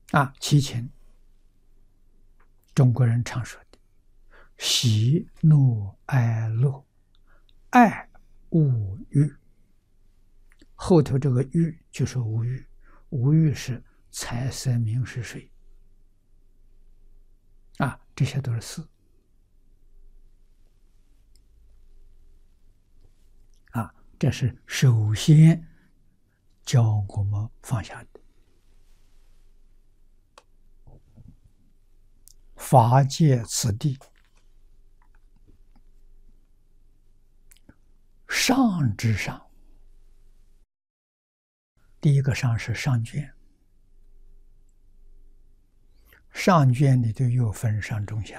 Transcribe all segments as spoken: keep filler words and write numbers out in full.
啊，七情，中国人常说的喜怒哀乐，爱恶欲，后头这个欲就是无欲，无欲是财色名食睡啊，这些都是四啊，这是首先教我们放下的。法界此地，上之上，第一个上是上卷，上卷里头又分上中下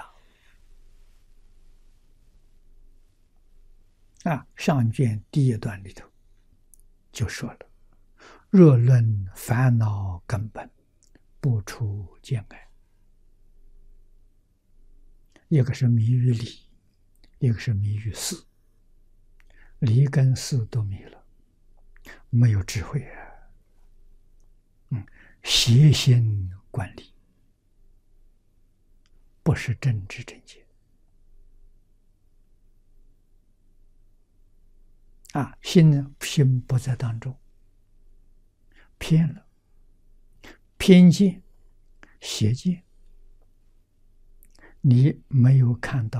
啊。上卷第一段里头就说了：若论烦恼根本，不出见外。一个是迷于理，一个是迷于事，理跟事都迷了，没有智慧啊。嗯，邪心观理，不是正知正见啊。心呢，心不在当中，偏了，偏见、邪见，你没有看到